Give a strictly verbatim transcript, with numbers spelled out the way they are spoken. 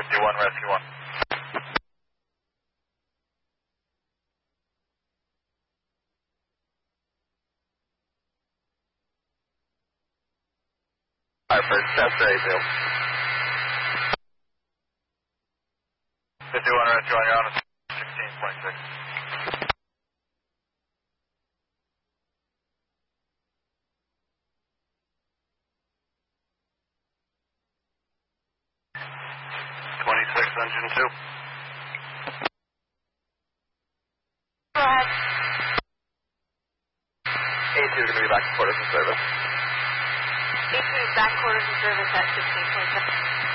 fifty-one, rescue one. Fire first, chapter eight, Bill. fifty-one, rescue one, you're on a sixteen point six. twenty-six, engine two. Go ahead. A two is going to be back to quarters in service. A two is back quarters in service at sixteen point seven.